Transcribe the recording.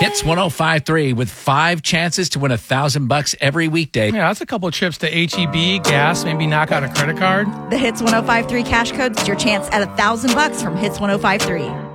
Hits 105.3 with 5 chances to win $1,000 every weekday. Yeah, that's a couple of trips to H-E-B, gas, maybe knock out a credit card. The Hits 105.3 cash code is your chance at $1,000 from Hits 105.3.